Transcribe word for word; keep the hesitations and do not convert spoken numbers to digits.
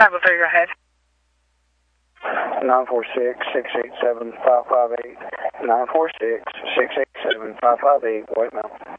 five oh three, go ahead. nine four six, six eight seven, five five eight. nine four six, six eight seven, five five eight, voicemail.